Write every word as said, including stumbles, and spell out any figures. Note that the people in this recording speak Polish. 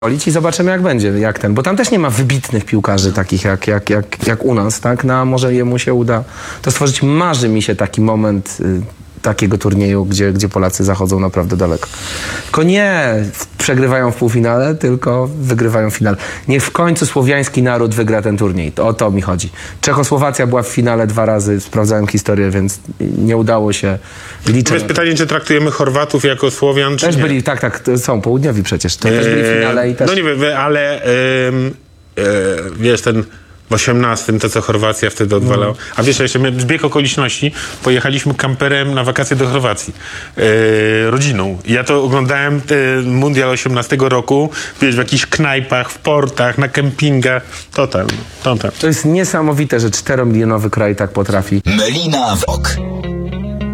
i zobaczymy, jak będzie, jak ten, bo tam też nie ma wybitnych piłkarzy takich jak, jak, jak, jak u nas, tak? No, a może jemu się uda to stworzyć. Marzy mi się taki moment y, takiego turnieju, gdzie, gdzie Polacy zachodzą naprawdę daleko. Tylko nie w, przegrywają w półfinale, tylko wygrywają w finale. Niech w końcu słowiański naród wygra ten turniej. To, o to mi chodzi. Czechosłowacja była w finale dwa razy, sprawdzałem historię, więc nie udało się. Liczę. To jest pytanie, czy traktujemy Chorwatów jako Słowian, czy Też nie? byli, tak, tak, są południowi przecież. To też byli w finale i też... No nie wiem, ale ym, yy, wiesz, ten w osiemnastym, to co Chorwacja wtedy odwalał. Mm. A wiesz, jeszcze my, zbieg okoliczności, pojechaliśmy kamperem na wakacje do Chorwacji. Yy, rodziną. I ja to oglądałem ten mundial osiemnastego roku, wiesz, w jakichś knajpach, w portach, na kempingach. Total, total. To jest niesamowite, że czteromilionowy kraj tak potrafi. Melina Vlog.